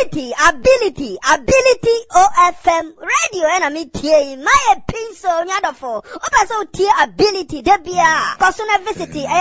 ability OFM radio and me tie my pin so nyadofo opa so tie ability debia kosuna visit